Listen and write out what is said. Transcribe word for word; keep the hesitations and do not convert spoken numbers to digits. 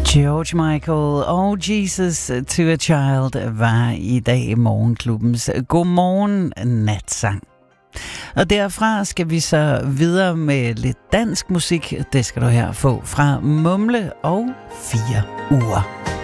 George Michael og Jesus to a Child var i dag Morgenklubbens Godmorgen natsang. Og derfra skal vi så videre med lidt dansk musik. Det skal du her få fra Mumle og Fire Uger.